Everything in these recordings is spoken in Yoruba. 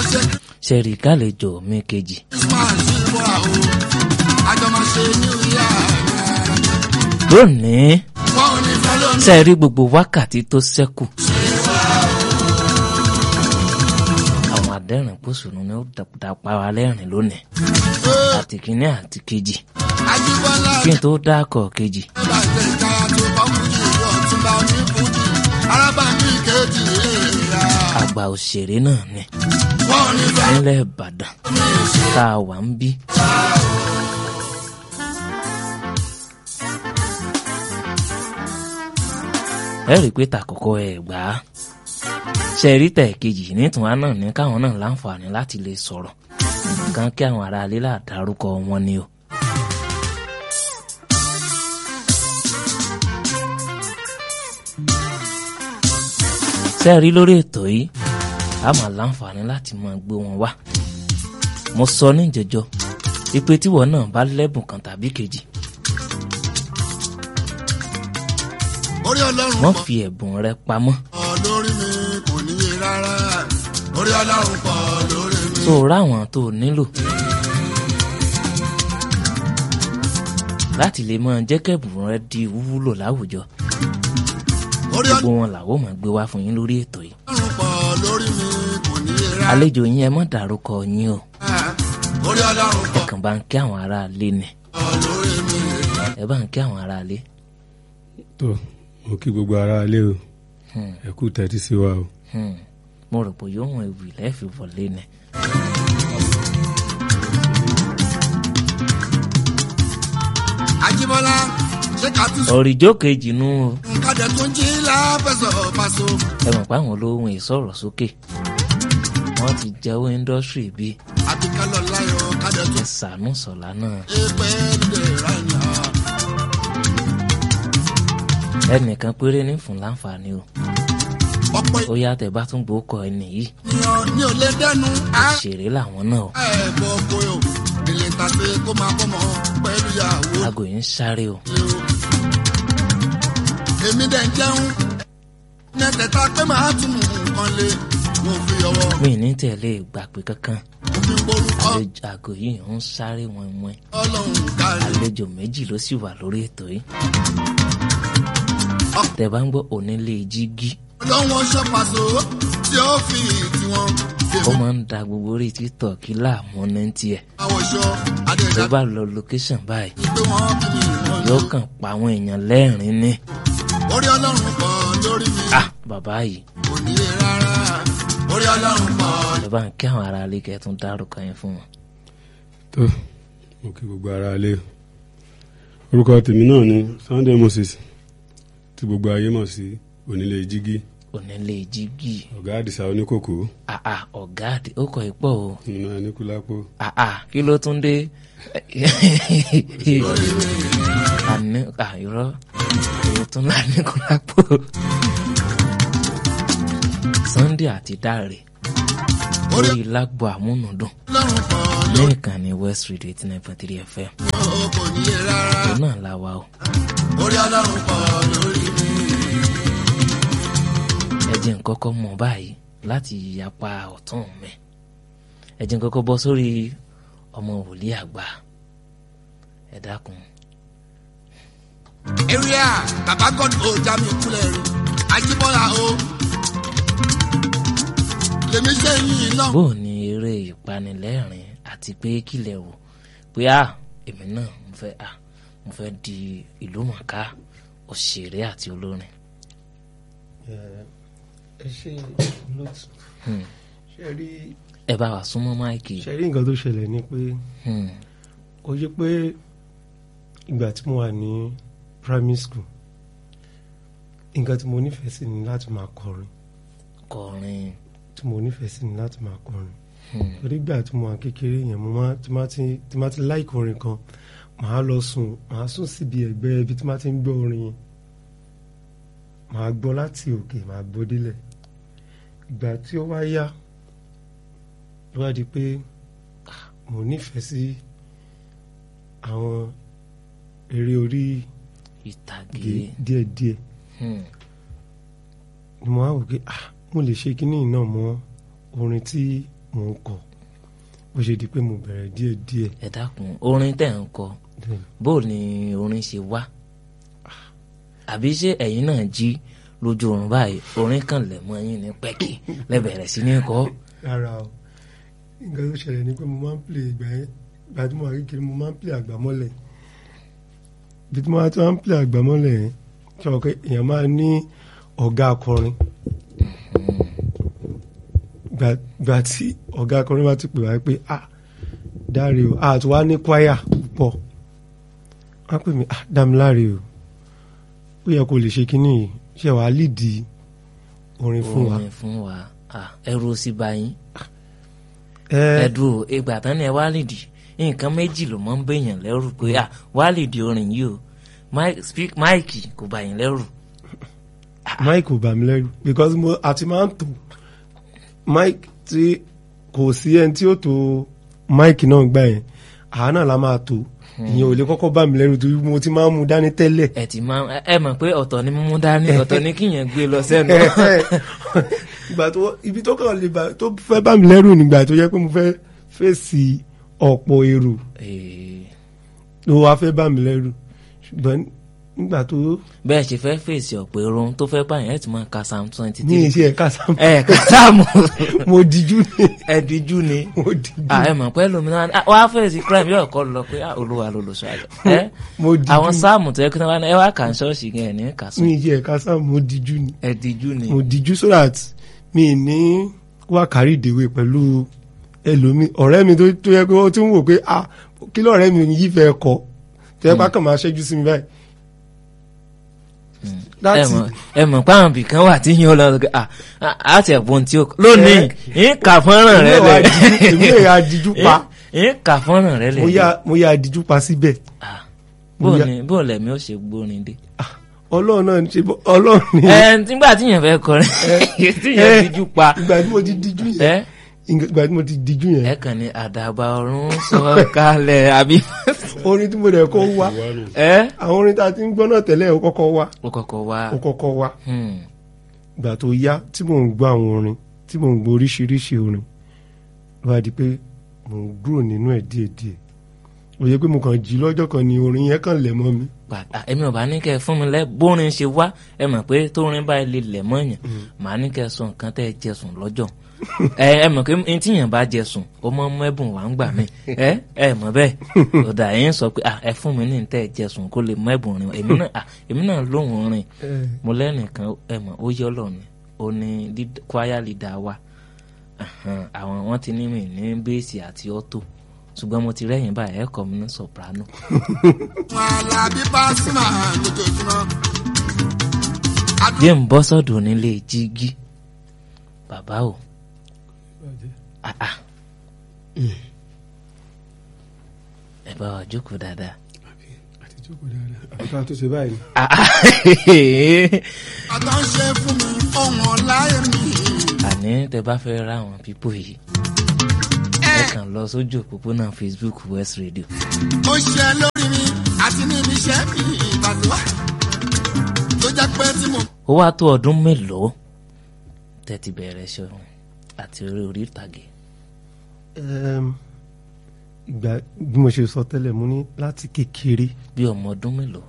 ṣẹ̀rí kálejò mi kejì. lónìí ṣẹ̀rí gbogbo wákàtí tó ṣẹ́kù. àwọn adẹ́rìn pòṣùnù ni ó dàpá wa lẹ́rìn lónìí. àti kìíní àti kejì. kí n tó dákọ̀ kejì. àgbà òṣèré náà ni nílẹ̀ Ìbàdàn tá a wà ń bí. ẹ rí i pé tàkọ́kọ́ ẹ gbà á ṣe rí tẹ̀kejì nítorí náà ní káwọn náà láǹfààní láti lè sọ̀rọ̀ nǹkan kí àwọn ará ilé ládàárúkọ wọn ni o. ṣe rí lórí ètò yìí a máa láǹfààní láti máa gbé wọn wá. mo sọ ní ìjẹjọ ìpè tíwọ náà bá lẹ́bùn kan tàbí kejì. wọ́n fi ẹ̀bùn rẹ pamọ́. lórí mi kò níye rárá orí ọlọ́run pọ̀ lórí mi. tó ráwọn tó nílò láti lè máa jẹ́ kẹ́bùn rẹ di wúlò láwùjọ. gbogbo wọn làwọn máa gbé wá fún yín lórí ètò yìí. àlejò yín ẹ má dárúkọ yín o. ẹ kàn bá ń kí àwọn ará ilé ni. ẹ bá ń kí àwọn ará ilé. tó mo kí gbogbo ará ilé o ẹ kú tẹ́tí sí wa o. mo rò pé yóò wọn ewì lẹ́ẹ̀fì wọlé ni. Ajíbọ́lá ṣé ká tún sọ. òrìjó kejì nú o. nǹkan dẹ̀ tún jí láfẹ̀sọ̀ paṣọ. ẹ mọ̀ pé àwọn olóhùn ìsọ̀rọ̀ sókè wọ́n ti jẹ́wọ́ indọ́sírì bíi. àti kálọ̀ láyọ̀ kádẹ̀ tún. Sànú Sọ̀lá náà. èpè lè ra ìyá. ẹnìkan péré ní fún láǹfààní o. ọ̀pọ̀ ó yá tẹ̀ bá tún gbókọ̀ ẹni yìí. ní ò lè dẹnu. òṣèré làwọn náà. ẹ bọ̀ bóyá ilé tàbí kó máa bọ́ mọ́ pẹ̀lú ìyàwó. aago yìí ń sáré o. èmi dẹ̀ ń jẹun nẹ́tẹ̀ẹ́ta pé màá tún nǹkan lé mo fi ọwọ́. mi ní tẹ̀lé ìgbàgbé kankan. mo fi gborúkọ. aago yìí ń sáré wọ́n. ọlọ́run kárí. àlejò méjì ló sì wà lórí ètò yìí. tẹ̀ bá ń gbọ́ onílé jígí. lọ́wọ́ ṣọ́pàṣọ tí ó fi tiwọn. ó máa ń da gbogbo orí TikTok láàmú ní tiẹ̀. àwọ̀ṣọ tó adéjà bá lọ location báyìí pé wọ́n kì í lọ. yóò kàn pa àwọn èèyàn lẹ́rìn-ín ní. orí ọlọ́run pọ̀ lórí mi. bàbá yìí kò níye rárá orí ọlọ́run pọ̀. ẹ bá ń kí àwọn ará ilé kẹ́ tún dárúkọ yẹn fún wọn. tó mo kí gbogbo ará ilé o. orúkọ tèmi náà ni Sunday Moses tí gbogbo ayé mọ̀ sí onílé jígí. onílé jígí. ọ̀gá àdìsá oníkòkò. ọ̀gá ó kọ ìpọ̀ o. nínú ẹnikúlápó. kí ló tún dé. irọ́ èyí tún lá Níkúlápó. Sunday àti Dáre lórí lágbo àmúnudùn ní ìkànnì West Radio 89.3 FM. kò níye rárá òun náà la wa o. orí ọlọ́run pọ̀ lórí mi. ẹ jẹ́ n kọ́kọ́ mọ̀ báyìí láti apá ọ̀tún mi. ẹ jẹ́ n kọ́kọ́ bọ́ sórí ọmọ wòlíì àgbà. ẹ dákun. area baba god o jami kulẹ̀ rí Ajíbọ́lá o lèmi ṣe yìí náà. bó o ní eré ìpanilẹ́rìn àti pé kílẹ̀ wò pé èmi náà mo fẹ́ di ìlúmọ̀ọ́ká òṣèré àti olórin. ẹ ṣe lótú ṣe rí. ẹ bá wa súnmọ́ máìkì. ṣe rí nǹkan tó ṣẹlẹ̀ ni pé ó yẹ pé ìgbà tí mo wà ní primary school nǹkan tí mo nífẹ̀ẹ́ sí ni láti máa kọrin. tí mo nífẹ̀ẹ́ sí ni láti máa kọrin. torí ìgbà tí mo wà kékeré yẹn mo máa tí máa ti láìkì orin kan màá lọ sùn màá sùn síbi ẹ̀gbẹ́ ibi tí máa ti ń gbọ́ orin yẹn màá gbọ́ láti òkè màá gbọ́ délẹ̀. ìgbà tí ó wá yá ló wá di pé mo nífẹ̀ẹ́ sí àwọn eré orí ìtàgé díẹ̀díẹ̀ ni mo á wò pé mo lè ṣe kínní náà mọ́ orin tí mò ń kọ bó ṣe di pé mo bẹ̀rẹ̀ díẹ̀díẹ̀. ẹ dákun orin tẹ̀ ń kọ bó ni orin ṣe wá àbí ṣé ẹ̀yin náà jí lójú oorun báyìí orin kan lẹ̀ mọ́ yín ní pẹ́kì lẹ́bẹ̀rẹ̀ sí ní kọ́. rárá o nǹkan tó ṣẹlẹ̀ ni pé mo máa ń play ìgbà tí mo wà kékeré mo máa ń play àgbàmọ́lẹ̀ bí tí mo wá tí wọ́n ń play àgbàmọ́lẹ̀ yẹn ṣe wọ́n pé èèyàn máa ní ọ̀gá akọrin gbà tí ọ̀gá akọrin bá ti pè wá pé Dáre o àti wá ní kwaya púpọ̀ wọ́n pè mí Dámiláre o ó yẹ kó lè ṣe kínní yìí ṣe wàá lídìí orin fún wa. orin fún wa ẹrù ó sì bá yín ẹdùn ìgbà tán ni ẹ wá lídìí nǹkan méjì ló máa ń bèèyàn lẹ́rù pé wá lídìí orin yìí o máìkì kò bá yín lẹ́rù. máìkì kò bá mi lẹ́rù because mo àti máa ń tò máìkì tí kò sí ẹni tí ó tó máìkì náà gbà yẹn àá náà la máa tó ìyẹn ò lè kọ́kọ́ bá mi lẹ́rù torí mo ti máa ń mu dání tẹ́lẹ̀. ẹ mọ̀ pé ọ̀tọ̀ ni mímú dání ọ̀tọ̀ ni kíyàn gbé lọ sẹ́nu. ìgbà tó ibi tó kàn lè bá tó fẹ́ bá mi lẹ́rù nígbà tó yẹ pé mo fẹ́ fèsì ọ̀pọ̀ èrò ló wá fẹ́ bá mi lẹ́rù ṣùgbọ́n nígbà tó. bẹ́ẹ̀ ṣe fẹ́ fèsì ọ̀pọ̀ èrò tó fẹ́ báyìí ẹ̀ tí máa ka Psalm 23. ní iṣẹ́ ẹ̀ka sáàmù. ẹ̀ka sáàmù. mo dijú ni. ẹ dijú ni. mo dijú. ẹ mọ̀ pẹ́ lómi náà wá fèsì crime yóò kọ́ lọ pé Olúwa ló lọ sọ àjọ. mo dijú. àwọn sáàmù tó yẹ kí wọ́n ẹ wá kà ń ṣọ́ọ̀ṣì yẹn ẹ̀ ní kà sùn. ní iṣẹ́ ẹ̀ka sáàmù mo dijú ni. ẹ dijú ni. mo dijú so that mi ní wá kárí ìdèwé pẹ̀lú ẹlòmí ọ̀rẹ́ mi tó yẹ pé ó ti ń wò pé kí lọ́ọ̀rẹ́ mi yìí fẹ́ kọ́ tó yẹ pé kàn máa ṣẹ́jú sí mi báyìí. ẹ mọ̀ pé àwọn ibìkan wà tí yín ó lọ sọ àti ẹ̀bùn tí ó lónìí yín kà fọ́nrán rẹ lẹ̀. èmi lè ya dijú pa. yín kà fọ́nrán rẹ lẹ̀. mo ya dijú pa síbẹ̀. bó lẹ̀mí ó ṣe gbórin dé. Ọlọ́run náà ṣe Ọlọ́run ni. nígbà tí yẹn fẹ́ kọrin tí yẹn dijú pa. ìgbà tí mo ti dijú yẹn. ìgbà tí mo ti dijú yẹn. ẹ kàn ní àdàbà ọ̀run sọ̀kalẹ̀ àbí. orin tí mo dẹ̀ kọ́ wá. àwọn orin tá a ti ń gbọ́ náà tẹ́lẹ̀ ó kọ́kọ́ wá. ó kọ́kọ́ wá. ìgbà tó yá tí mò ń gbọ́ àwọn orin tí mò ń gbọ́ oríṣiríṣi orin wá di pé mò ń gbúrò nínú ẹ̀ díẹ̀díẹ̀ ó yẹ pé mo kàn jí lọ́jọ́ kan ni orin yẹn kàn lẹ̀ mọ́ mi. èmi ò bá ní kẹ́ ẹ fún mi bórin ṣe wá ẹ mọ̀ pé tórin báyìí lè lẹ̀ mọ́ yàn màá ní kẹ́ ẹ sọ nǹkan tẹ́ ẹ jẹ sùn lọ́jọ́ ẹ mọ̀ pé n tíyàn bá jẹ sùn ó mọ mú ẹ̀bùn wá ń gbà mí ẹ mọ̀ bẹ́ẹ̀ ọ̀dà yẹn sọ pé ẹ fún mi ní tẹ́ ẹ jẹ sùn kó lè mọ ẹ̀bùn rìn èmi náà lóhùn rìn mo lẹ́nìkan ẹ mọ̀ ó yọ lọ ni ó ní choir leader wa àwọn wọn ti ní mi ní bẹ́ẹ̀sì àti ọ́tò ṣùgbọ́n mo ti rẹ́yìn báyìí ẹ̀kọ́ mi ní soprano. Alábí Pasuma lójoojúmọ́. bí n bọ́ sọ́dọ̀ nílé jígí bàbá o ẹ bá wa jókòó dáadáa. àti jókòó dáadáa àti àti tó ṣe báyìí. àtọ́ ń ṣe fún mi ọ̀hún láyé mi. àní tẹ bá fẹ́ ra àwọn pípò yìí ẹ kàn lọ sójú òpópónà Facebook West Radio. ó ṣe lórí mi àti níbi iṣẹ́ mi ìbàdàn tó jẹ́ pé tí mo. ó wá tó ọdún mélòó tẹ́ ti bẹ̀rẹ̀ ṣe àti orí ìtàgé. ìgbà bí mo ṣe sọ tẹ́lẹ̀ mo ní láti kékeré. bí ọmọ ọdún mélòó.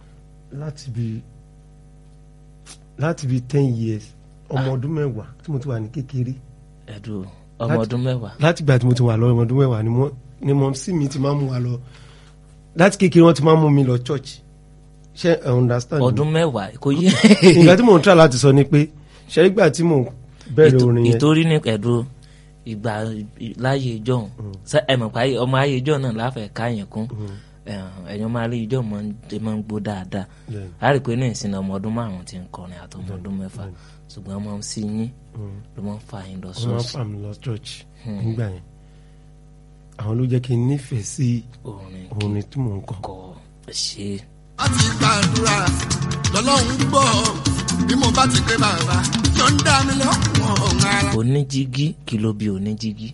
láti bí 10 years ọmọ ọdún mẹ́wàá tí mo ti wà ní kékeré. ẹ̀dùn ọmọ ọdún mẹ́wàá. láti gbà tí mo ti wà lọ ọmọ ọdún mẹ́wàá ni mo sí mi ti máa mú wa lọ láti kékeré wọn ti máa mú mi lọ church ṣe ẹ understand. ọdún mẹ́wàá kò yé. ìgbà tí mò ń try láti sọ ni pé ṣe ìgbà tí mò ń bẹ̀rẹ̀ orin yẹn. ìtorí ní ẹ̀dùn ìgbà láyé ìjọ ẹ mọ̀ pé ọmọ ayé ìjọ náà láfẹ̀ẹ́ káyìn kún ẹ̀yàn máa rí ìjọ máa ń gbó dáadáa a rí i pé ní ìsinmi ọmọ ọdún 5 ti ń kọrin àti ọmọ ọdún 6 ṣùgbọ́n ọmọ sí yín ló máa ń fa yín lọ ṣọ́ọ̀ṣì. wọ́n máa ń fà mí lọ church nígbà yẹn àwọn ló jẹ́ kí n nífẹ̀ẹ́ sí orin tí mò ń kọ. ṣe. a ti gbàdúrà lọ́lọ́run gbọ́ bí mo bá ti pé bàbá yóò ń dá mi lọ́kùn ọ̀hún ara. oníjígí kí ló bí oníjígí.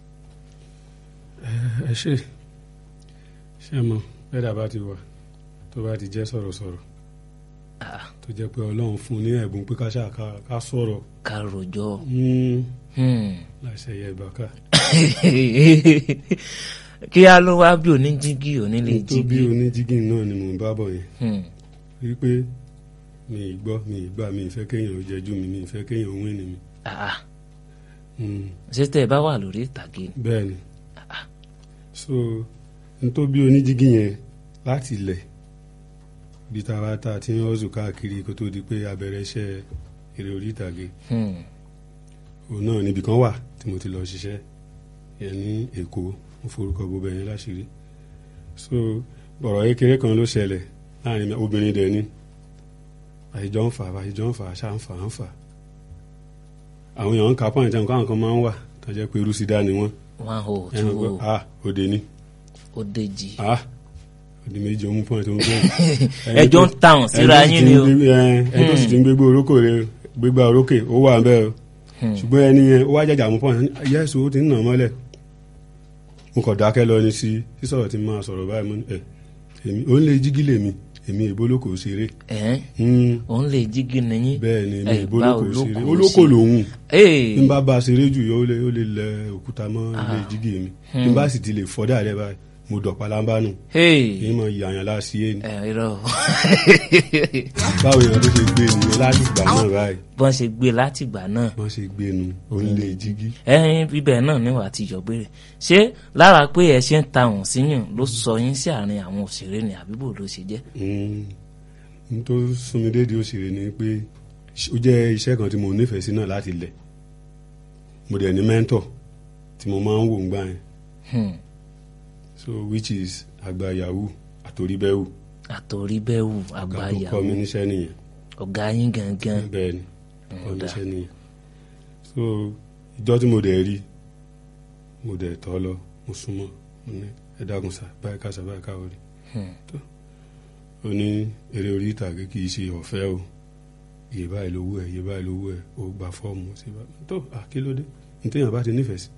ẹ ṣe mọ bẹ́ẹ̀ dàbá ti wà tó bá ti jẹ́ sọ̀rọ̀sọ̀rọ̀ tó jẹ́ pé Ọlọ́run fún ní ẹ̀bùn pé ká sọ̀rọ̀. ká rojọ́. láṣẹ yẹ ìbáká. kí á ló wá bí oníjígí onílé tó bí jígí. oníjígí náà ni mò ń bá bọ̀ yẹn wípé mi ì gbọ́ mi ì gbà mi ì fẹ́ kéèyàn ó jẹjú mi mi ì fẹ́ kéèyàn ó wín ni mi. ṣé tẹ́ ẹ bá wà lórí ìtàgé ni. bẹ́ẹ̀ ni so n tó bí oníjígí yẹn láti ilẹ̀ bí tààràtà tí ń hustle káàkiri kó tó di pé abẹ̀rẹ̀ iṣẹ́ eré orí ìtàgé òun náà níbi kan wà tí mo ti lọ ṣiṣẹ́ yẹn ní Èkó mo forúkọ gbogbo ẹ̀yẹn láṣìírí so ọ̀rọ̀ kékeré kan ló ṣẹlẹ̀ láàrin obìnrin dẹ̀ ni àìjọ ń fà ṣá ń fà àwọn èèyàn ń ka pọ́ìn tẹ́wọ̀n káwọn kan máa ń wà tó jẹ́ pé irú sídá ni wọ́n. 1 hole 2 hole. òde ni. òde jì. òde méjì òun pọ́ìn tó ń gbé. ẹjọ́ ń tàn síra yín ni o. ẹni tó sì ti ń gbégbá orókè ó wà ń bẹ́ẹ̀ o ṣùgbọ́n ẹni yẹn ó wá jàjà mú pọ́ìn yẹ́sù ó ti ń nà mọ́lẹ̀ mo kàn dákẹ́ lọ ní sí sísọ̀rọ̀ tí máa sọ̀rọ̀ báyìí mo ní èmi ó ń lé jígí lèmi èmi ìbólókò ṣeré. òun lè jígí nìyí. bẹ́ẹ̀ ni èmi ìbólókò ṣeré olókò lòun n bá ba ṣeré jù yọ ó lè lẹ òkúta mọ́ ilé jígí mi n bá sì ti lè fọ́dà rẹ báyìí mo dọ̀pá lámbánu èyí mọ ìyàyàn láti yé ni. báwo yẹn tó ṣe gbé nu láti gbà náà báyìí. bọ́n ṣe gbé láti gbà náà. bọ́n ṣe gbé nu onílé jígí. bíbẹ̀ náà níwà tí yọ béèrè ṣé lára pé ẹ ṣe ń ta òun síyàn ló sọ yín sí àárín àwọn òṣèré ni àbíbò ló ṣe jẹ́. n tó súnmi déédéé òṣèré ni pé ó jẹ́ iṣẹ́ kan tí mo nífẹ̀ẹ́ sí náà láti lẹ̀ mo dẹ̀ ní mẹ́ńtọ̀ tí mo máa ń wò ń gbà yẹn. So which is àgbà yahoo àtòríbẹ́wò. àtòríbẹ́wò àgbà yahoo. ọ̀gá tó kọ́ mi níṣẹ́ nìyẹn. ọ̀gá yín gangan. bẹ́ẹ̀ ni kọ́ níṣẹ́ nìyẹn. So ìjọ́ tí mo dẹ̀ rí mo dẹ̀ tọ́ lọ mo súnmọ́ mo ní ẹ dákun sá báyìí ká sá báyìí ká wọlé. ó ní eré orí ìtàgé kì í ṣe ọ̀fẹ́ o iye báyìí lówó ẹ̀ iye báyìí lówó ẹ̀ ó gba fọ́ọ̀mù sí i tó àkílódé ní téèyàn bá ti nífẹ̀ẹ́ sí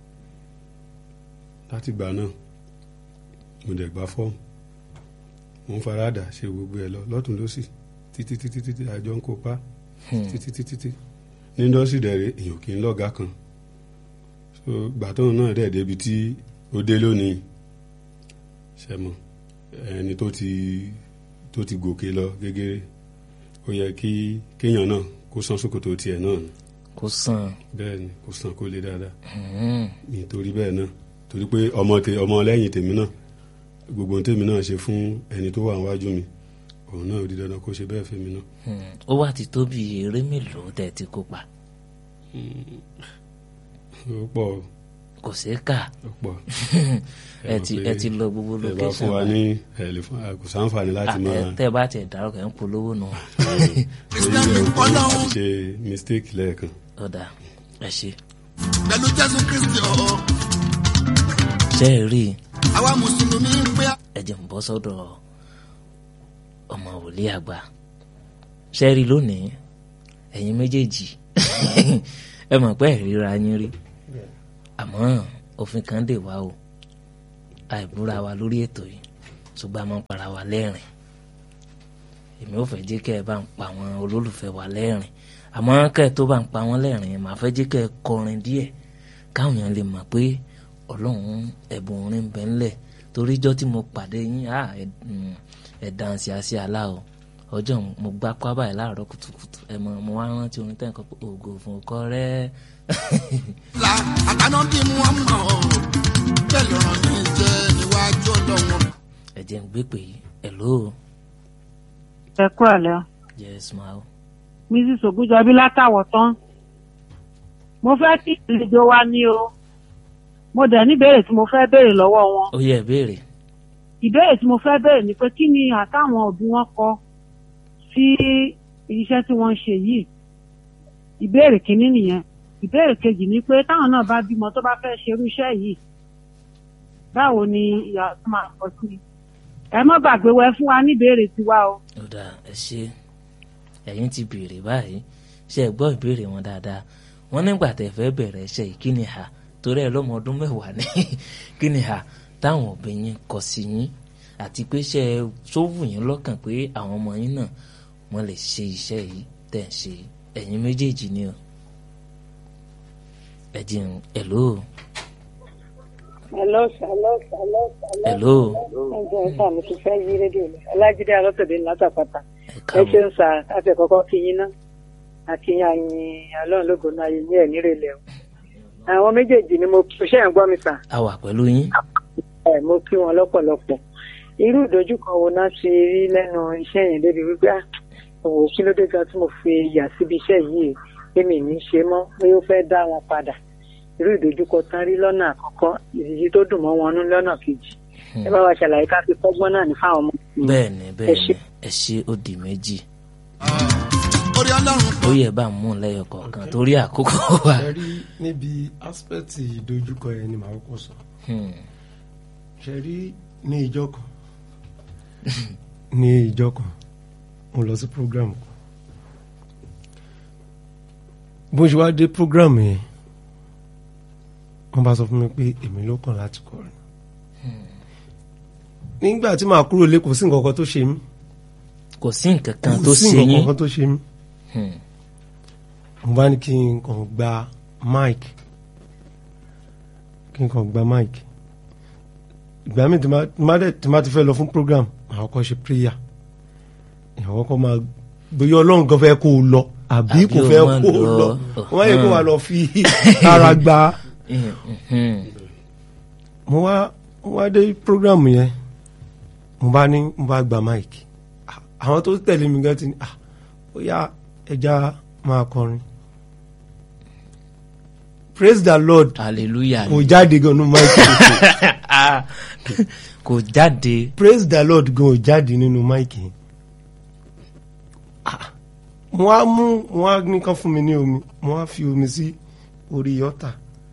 láti gbà náà mo dẹ̀ gba fọ́ọ̀mù mo ń faradà ṣe gbogbo ẹ̀ lọ lọ́tún lọ́sì títí àjọ ń kópa títí ní indọ́sì dẹ̀rẹ̀ èèyàn kì í lọ́gàá kan so gbàtọ́n náà dẹ̀ débi tí ó dé lónìí ṣẹ́mọ̀ ẹni tó ti gòkè lọ gẹ́gẹ́rẹ́ ó yẹ kéèyàn náà kó san ṣòkòtò tiẹ̀ náà kó san bẹ́ẹ̀ ni kó san kó lè dáadáa nítorí bẹ́ẹ̀ náà torí pé ọmọ lẹ́yìn tèmi náà gbogbo tèmi náà ṣe fún ẹni tó wà níwájú mi òun náà ò di dandan kó ṣe bẹ́ẹ̀ fèmi náà. ó wá ti tó bí eré mélòó tẹ́ ti kópa. ó pọ̀. kò sí kà. ó pọ̀. ẹ ti lọ gbogbo location. ẹ bá fún wa ní kò sáǹfààní láti máa. tẹ́ bá tẹ̀ dárò kẹ́ ń polówó nù. ṣe mistake lẹ́ẹ̀kan. ọ̀dà ẹ ṣe. pẹ̀lú Jésù Kristi ọ̀hún. ṣé ẹ rí i. àwa mùsùlùmí ń pé. ẹ jẹ́ n bọ́ sọ́dọ̀ ọmọ wòlíì àgbà ṣé ẹ rí i lónìí ẹ̀yin méjèèjì ẹ mọ̀ pé ìríra yín rí àmọ́ òfin kan dè wá o àìbúra wa lórí ètò yìí ṣùgbọ́n a máa ń para wa lẹ́rìn èmi ò fẹ́ jẹ́ kẹ́ ẹ bá ń pa àwọn olólùfẹ́ wa lẹ́rìn àmọ́ kẹ́ ẹ tó bá ń pa wọ́n lẹ́rìn màá fẹ́ jẹ́ kẹ́ ẹ kọrin díẹ̀ káwọn èèyàn lè mọ̀ pé ọlọ́run ẹ̀bùn orin ń bẹ ńlẹ̀ torí ijọ́ tí mo pàdé yín ẹ̀ dáǹsì àṣì àlá o ọjọ́ mo gbá pábà ẹ̀ láàárọ̀ kùtùkùtù ẹ̀ mọ̀ mo wá rántí orin tẹ́ǹkan pé ògo fún ọkọ rẹ̀. la àtàná bí wọn mọ ọ bẹ́ẹ̀ lọ́rọ̀ ní jẹ́ níwájú ọlọ́wọ́n. ẹ jẹ́ ń gbé pé hello. ẹ kú àlẹ́. yes ma o. mrs Ògúnjọbí látàwọ̀ tán mo fẹ́ kí ìlejò wa ní o mo dẹ̀ ní ìbéèrè tí mo fẹ́ béèrè lọ́wọ́ wọn. ó yẹ béèrè. ìbéèrè tí mo fẹ́ béèrè ni pé kí ni àtàwọn òbí wọn kọ sí iṣẹ́ tí wọ́n ń ṣe yìí ìbéèrè kìíní nìyẹn ìbéèrè kejì ni pé táwọn náà bá bímọ tó bá fẹ́ ṣerú iṣẹ́ yìí báwo ni ìyá tó máa kọ sí i ẹ má gbàgbé wẹ fún wa ní ìbéèrè tiwa o. ó dà ẹ ṣe ẹ̀yin ti béèrè báyìí ṣe ẹ gbọ́ ìbéèrè wọn dáadáa wọ́n nígbà tẹ́ fẹ́ bẹ̀rẹ̀ iṣẹ́ yìí kí ni hà torí ẹ lọ́mọ ọdún 10 ní kí ni hà táwọn òbí yín kọ sí yín àti pé ṣe sówù yín lọ́kàn pé àwọn ọmọ yín náà wọ́n lè ṣe iṣẹ́ yìí tẹ̀ ń ṣe ẹ̀yin méjèèjì ni o ẹ jẹun hello. Hello. Ẹjọ́ ń sà mo ti fẹ́ yí rédíò mi. Ọlájídé Alọ́tọ̀dé látàpàtà. Ẹ ṣe ń sà láti kọ́kọ́ kí yín náà. Àti àyìn Ọlọ́run lógo náà yìí ní ẹ̀ nírèlẹ̀ o. Àwọn méjèèjì ni mo kí ṣé ẹ̀ ń gbọ́ mi sà. A wà pẹ̀lú yín. Mo kí wọn lọ́pọ̀lọpọ̀. Irú ìdojúkọ wo náà ṣe rí lẹ́nu iṣẹ́ yẹn débi wípé òwò kí ló dé gan tí mo fi yà síbi iṣẹ́ yìí pé mi ní ṣe mọ́ pé ó fẹ́ dá wọn padà. Irú ìdojúkọ tán rí lọ́nà àkọ́kọ́ ìdíjí tó dùn mọ́ wọn nú lọ́nà kejì. Ẹ bá wa ṣàlàyé ká fi kọ́gbọ́n náà ní fáwọn ọmọ. Bẹ́ẹ̀ni ẹ ṣe ó di méjì. Orí Ọlọ́run. Ó yẹ bá mú un lẹ́yọ kọ̀ọ̀kan torí àkókò wa. Ṣe rí níbi aspect ìdojúkọ yẹn ni màá kọ́kọ́ sọ. Ṣe rí ní ìjọ kan mo lọ sí program kan. Bó ṣe wá dé program yẹn wọ́n bá sọ fún mi pé èmi ló kàn láti kọrin. Nígbà tí màá kúrò lé kò sí nǹkan kan tó ṣe mí. Kò sí nǹkan kan tó ṣe yín. Kò sí nǹkan kan tó ṣe mí. Mo bá ní kí n kàn gba mic. Ìgbà míì tí má ti fẹ́ lọ fún program màá kọ́ ṣe prayer. Ìyàwó kan máa bóyá Ọlọ́run kan fẹ́ kó o lọ àbí kò fẹ́ kó o lọ. Wọ́n yẹ kó wa lọ fi ara gba. Mo wá dé program yẹn mo bá gba mic. Àwọn tó tẹ̀lé mi gan ti ní ó yá ẹja máa kọrin. Praise the Lord. Hallelujah. Kò jáde gan nínú mic. Kò jáde. Praise the Lord gan ò jáde nínú mic. Mo wá ní kán fún mi ní omi mo wá fi omi sí orí ọ̀tà.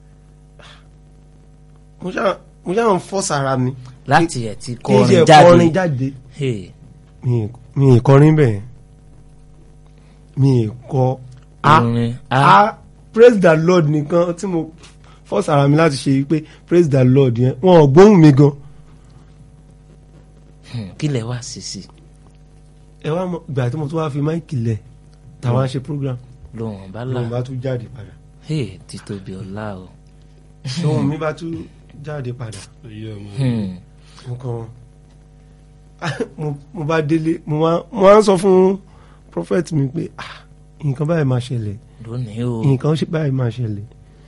Mo ṣáà ń fọ́ sára mi. Láti ẹ̀ ti kí n ṣe kọrin jáde. Mi ì kọrin bẹ́ẹ̀ mi ì kọ praise the Lord nìkan tí mo fọ́ sára mi láti ṣe pé praise the Lord yẹn wọn ò gbóhùn mi gan. Kí lẹ wá sí sí. Ẹ wá mọ ìgbà tí mo tún wá fi máìkì lẹ̀ táwọn ṣe program lóhùn bá tún jáde padà. Títóbi ọlá o. Lóhùn mi bá tún jáde padà. Mo bá délé mo wá ń sọ fún prophet mi pé nǹkan báyìí máa ṣẹlẹ̀ lónìí o. Nǹkan báyìí máa ṣẹlẹ̀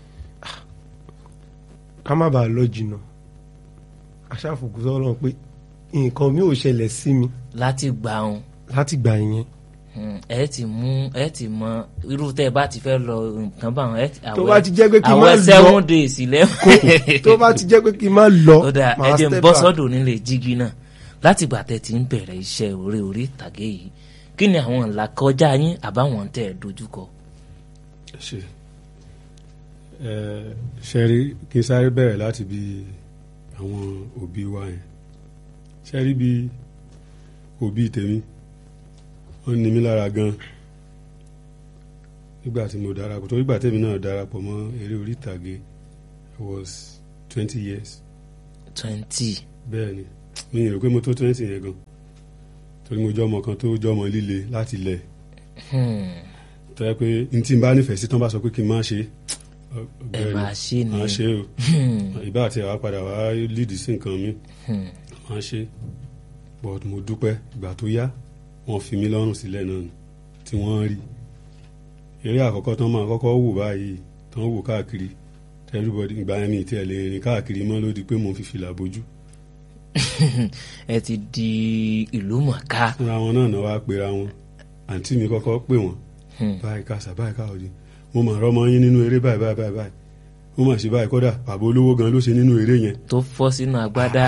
ká má bàa lọ jìnnà aṣáfòkù sọ́rọ̀ pé nǹkan mi ò ṣẹlẹ̀ sí mi. Láti gbà yẹn. ẹ ti mọ irú tẹ́ bá ti fẹ́ lọ nǹkan bá wọn. Tó bá ti jẹ́ pé kí n má lọ àwọn 7 days lẹ́wọ̀n. Tó bá ti jẹ́ pé kí n má lọ. Ó dà ẹ jẹ́ n bọ́ sọ́dọ̀ nílé jígí náà láti gbà tẹ́ ti ń bẹ̀rẹ̀ iṣẹ́ orí ìtàgé yìí kí ni àwọn ìlàkọjá yín àbáwọn tẹ́ ẹ dojúkọ. ṣe rí kí n sáré bẹ̀rẹ̀ láti bí àwọn òbí wa yẹn ṣe rí bí òbí tèmi wọ́n ní mi lára gan nígbà tí mo darapọ̀ tó nígbà tèmi náà darapọ̀ mọ́ eré orí ìtàgé I was 20 years. 20. bẹ́ẹ̀ ni mi rò pé mo tó 20 yẹn gan torí mo jọ ọmọ kan tó jọ ọmọ líle láti lẹ̀ tó yẹ pé n tí n bá nífẹ̀ẹ́ sí tán bá sọ pé kí n má ṣe ẹ máa ṣe ni máa ṣe o ìbá àti àwa padà wá lídìí sí nǹkan mi máa ṣe but mo dúpẹ́ ìgbà tó yá wọ́n fi mí lọ́rùn sílẹ̀ náà tí wọ́n rí eré àkọ́kọ́ tán máa kọ́kọ́ wò báyìí tán wò káàkiri everybody ìgbà yẹn mi ìtẹ́ lè rìn káàkiri mọ́ ló di pé mo fi fìlà bojú. ẹ ti di ìlú mọ̀ká. fúnra wọn náà wá pera wọn àǹtí mi kọ́kọ́ pè wọ́n báyìí kásá báyìí káwọ́dí mo mà rọ́mọ yín nínú eré báyìí mo mà ṣe báyìí kódà bàbá olówó gan ló ṣe nínú eré yẹn. tó fọ́ sínú agbádá.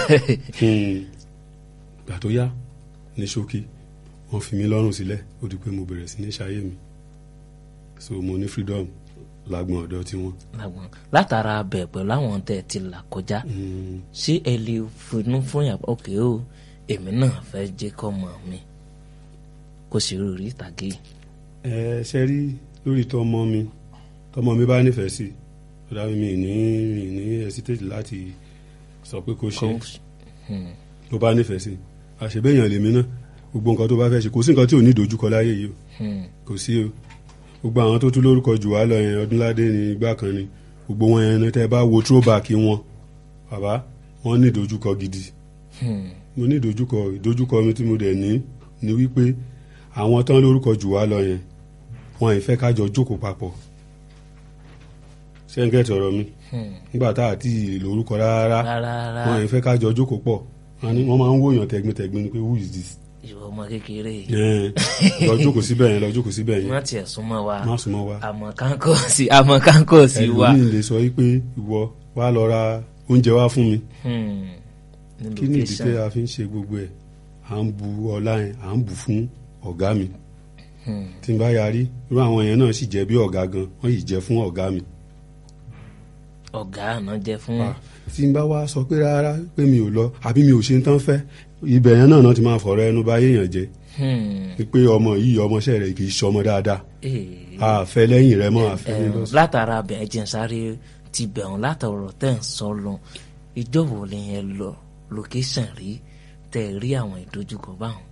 ìgbà tó yá ní ṣókí wọ́n fi mí lọ́rùn sílẹ̀ ó di pé mo bẹ̀rẹ̀ sí ní ṣayé mi so mo ní freedom lágbọn ọ̀dọ̀ tí wọ́n. látara bẹ̀ pẹ̀lú àwọn tẹ̀ ti là kọjá ṣé ẹ lè finú fún yàrá òkè o èmi náà fẹ́ jẹ́ kọ́mọ mi kó sì rí orí ìtàgé. ṣe rí lórí tọmọ mi bá nífẹ̀ẹ́ sí ọ̀dà mi ní hesitate láti sọ pé kó ṣe ló bá nífẹ̀ẹ́ sí àṣebéyàn lèmi náà gbogbo nǹkan tó bá fẹ́ ṣe kò sí nǹkan tí ò ní ìdojúkọ láyé yìí o kò sí o gbogbo àwọn tó tún lórúkọ jù wá lọ yẹn Ọdúnládé ní ìgbà kan ni gbogbo wọn yẹn tẹ́ bá wo throwback wọn bàbá wọ́n ní ìdojúkọ gidi mo ní ìdojúkọ mi tí mo dẹ̀ ní wípé àwọn tán lórúkọ jù wá lọ yẹn wọn ì fẹ́ ká jọ jókòó papọ̀ ṣẹ́ńgẹ̀tì ọ̀rọ̀ mi nígbà tá àti lórúkọ rárá wọn ì fẹ́ ká jọ jókòó pọ̀ wọ́n máa ń wòyàn tẹ̀gbintẹ̀gbin ni pé who is this. ìwọ ọmọ kékeré lọ jókòó síbẹ̀ yẹn lọ jókòó síbẹ̀ yẹn. má tiẹ̀ súnmọ́ wa má súnmọ́ wa. àmọ́ kánkọ́ sí wa. ẹlòmíì lè sọ wípé ìwọ wá lọ ra oúnjẹ wá fún mi. kí ni ìdí pé a fi ń ṣe gbogbo ẹ̀ à ń bu ọlá yẹn à ń bù fún ọ̀gá mi. tí n bá yarí irú àwọn yẹn náà sì jẹ́ bí ọ̀gá gan wọ́n yìí jẹ́ fún ọ̀gá mi. ọ̀gá àná jẹ́ fún. tí n bá wá sọ pé rárá pé mi ò lọ àbí mi ò ṣe ń tán fẹ́ ibẹ̀ yẹn náà ti máa fọ̀rọ̀ ẹnu bá yéèyàn jẹ́ pé ọmọ yìí ọmọọṣẹ́ rẹ̀ kì í ṣọmọ dáadáa àfẹ́ lẹ́yìn rẹ̀ mọ́ àfẹ́ ní lọ́sùn. látara bẹ̀ẹ́ jẹ́ sáré ti bẹ̀rùn látọ̀rọ̀ tẹ̀ ń sọ lọ ìjọba ò lè yẹn lọ lókèsàn rí tẹ̀ rí àwọn ìdojúkọ báwọn.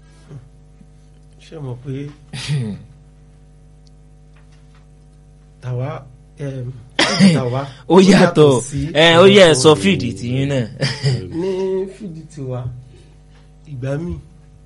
ṣé mo pé tàwa ó yàtọ̀ ó yẹ sọ fíìdì tìyín náà. ní fíìdì tiwa ìgbà míì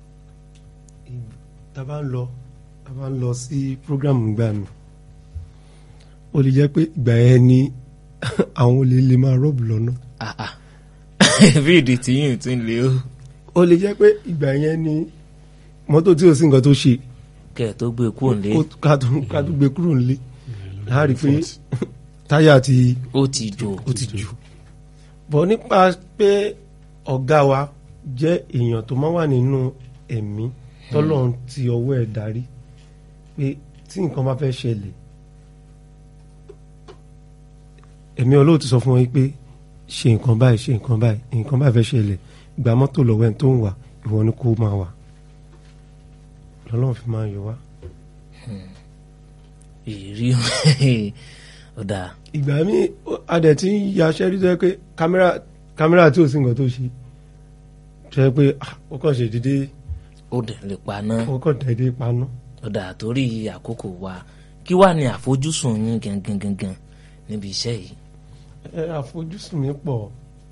tá a bá ń lọ sí program ìgbà mi ó lè jẹ́ pé ìgbà yẹn ni àwọn olè lè máa rọ́ọ̀bù lọ́nà. fíìdì tìyín tún lè o. ó lè jẹ́ pé ìgbà yẹn ni mọ́tò tí ò sí nǹkan tó ṣe. kẹ́ ẹ̀ tó gbé kúrò nílé. ká tó gbé kúrò nílé láàárín pé táyà ó ti jò. bọ̀ nípa pé ọ̀gá wa jẹ́ èèyàn tó máa wà nínú ẹ̀mí tọ́lọ́run ti ọwọ́ ẹ̀ darí pé tí nǹkan bá fẹ́ ṣẹlẹ̀ ẹ̀mí Ọlọ́run ti sọ fún wọn pé ṣe nǹkan báyìí nǹkan báyìí fẹ́ ṣẹlẹ̀ gba mọ́tò lọ́wọ́ ẹ̀ tó ń wà ìwọ ni kó máa wà lọ́lọ́run fi máa yọ wá. ìrírí ọ̀dà. ìgbà míì adẹ̀ tí ń yaṣẹ́ rí tó yẹ pé kámẹ́rà tí ò sí nǹkan tó ṣe tó yẹ pé ó kàn ṣe dédé. ó dẹ̀ lè paná. ó kàn dédé paná. ọ̀dà torí àkókò wa kí wàá ní àfojúsùn yín gangan níbi iṣẹ́ yìí. àfojúsùn mi pọ̀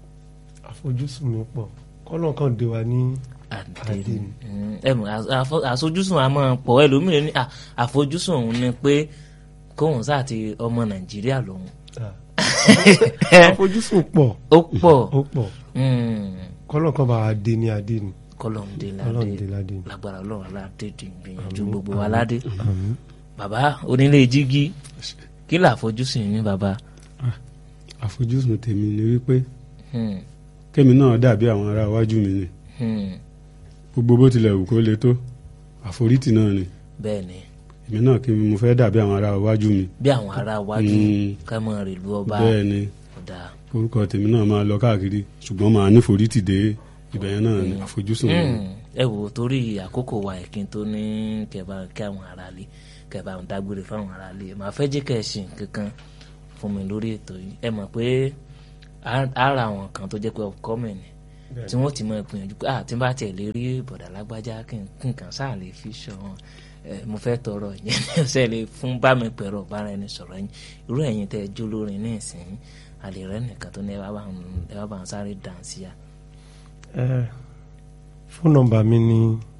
kọ́nà kan dé wa ní àdé ni. àfojúsùn a máa pọ̀ ẹlòmíràn ní àfojúsùn òun ni pé kóhùn sáà ti ọmọ Nàìjíríà lòun. àfojúsùn pọ̀ ó pọ̀ kọ́nà kan bá wa dé ní adé ni. kọ́lọ́n dé ládé lágbára Ọlọ́run aládé ti gbìyànjú gbogbo wa ládé. bàbá onílé jígí kí là àfojúsùn yín bàbá. àfojúsùn tèmi ni wípé kémi náà dàbí àwọn ará iwájú mi ni gbogbo bó tilẹ̀ wù kó le tó àforítì náà ni. bẹ́ẹ̀ ni. èmi náà kí mo fẹ́ dàbí àwọn ará iwájú mi. bí àwọn ará iwájú ká mọ̀ rè lu ọba. bẹ́ẹ̀ ni orúkọ tèmi náà máa lọ káàkiri ṣùgbọ́n màá ní forítì dé ibẹ̀ yẹn náà ni àfojúsùn mi. ẹ wò torí àkókò wa ẹ̀kín tó ní kẹba kí àwọn aráalé kẹba àwọn dágbére fáwọn aráalé màá fẹ́ jẹ́ kẹ́ ẹ ṣe nǹkan fún mi lórí ètò yìí ẹ mọ̀ pé ara àwọn kan tó jẹ́ pé ọkọ mi ni tí wọ́n ti mọ ìpìyànjú pé tí n bá tiẹ̀ lè rí bọ̀dà lágbájá kí nǹkan sáà lè fi ṣọ wọn mo fẹ́ tọrọ yẹn ṣe lè fún bá mi pẹ̀rọ bára ẹni sọ̀rọ̀ yín irú ẹ̀yin tẹ́ ẹ jó lórin ní ìsìn àlè rẹ nìkan tó ní ẹ bá bá ń sáré dànsí à. fóònù nọ́mbà mi ni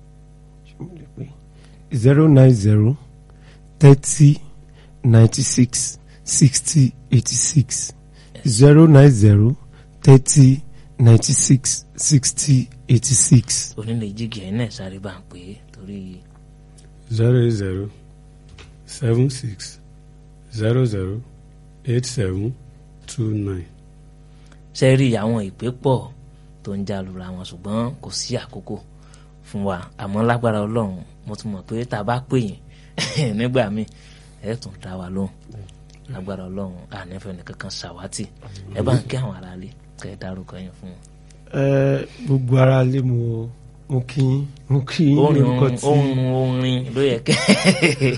090 30 96 60 86 090 30 96 60 86. onílé jígì ẹ̀ náà sáré bá ń pè é torí. 00 76 00 87 29. ṣe rí àwọn ìpè pọ̀ tó ń já lura wọn ṣùgbọ́n kò sí àkókò fún wa àmọ́ lágbára Ọlọ́run mo tún mọ̀ pé tá a bá pè yín nígbà míì ẹ̀ tún dá wa lóhùn lágbára Ọlọ́run ànífẹ́ nìkankan ṣàwátì ẹ bá ń kí àwọn aráalé kẹ́ ẹ dárúkọ yín fún wọn. gbogbo aráalé mo kí yín lórúkọ tí. orin ló yẹ kẹ́